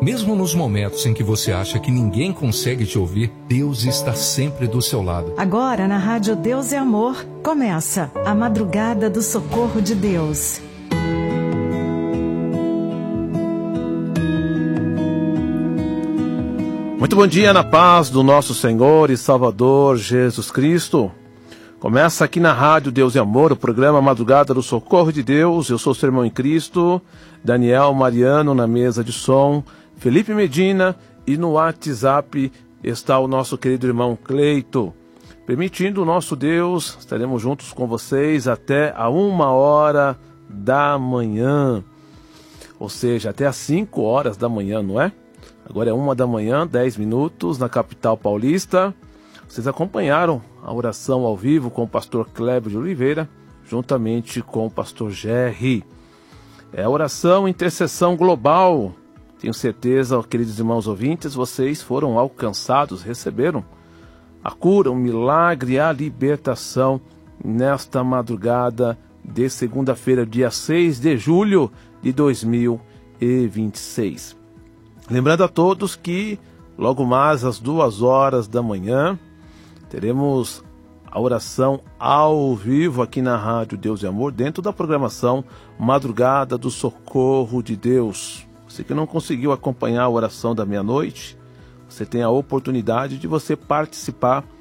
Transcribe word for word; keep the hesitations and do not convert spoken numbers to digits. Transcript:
Mesmo nos momentos em que você acha que ninguém consegue te ouvir, Deus está sempre do seu lado. Agora na Rádio Deus é Amor, começa a Madrugada do Socorro de Deus. Muito bom dia na paz do nosso Senhor e Salvador Jesus Cristo. Começa aqui na Rádio Deus e Amor, o programa Madrugada do Socorro de Deus. Eu sou o seu irmão em Cristo, Daniel Mariano na mesa de som, Felipe Medina, e no WhatsApp está o nosso querido irmão Cleito. Permitindo o nosso Deus, estaremos juntos com vocês até a uma hora da manhã. Ou seja, até às cinco horas da manhã, não é? Agora é uma da manhã, dez minutos, na capital paulista. Vocês acompanharam a oração ao vivo com o pastor Cléber de Oliveira, juntamente com o pastor Jerry. É a oração intercessão global. Tenho certeza, queridos irmãos ouvintes, vocês foram alcançados, receberam a cura, o milagre, a libertação nesta madrugada de segunda-feira, dia seis de julho de dois mil e vinte e seis. Lembrando a todos que logo mais às duas horas da manhã teremos a oração ao vivo aqui na Rádio Deus e Amor, dentro da programação Madrugada do Socorro de Deus. Você que não conseguiu acompanhar a oração da meia-noite, você tem a oportunidade de você participar